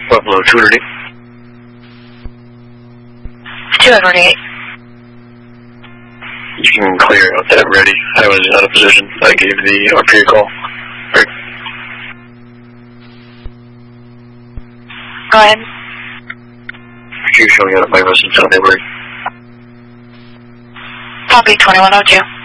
Buffalo 208. 208. You can clear out that ready. I was out of position. I gave the RPA call. Right. Go ahead. You're showing out of my residence on Hillary. Copy 2102.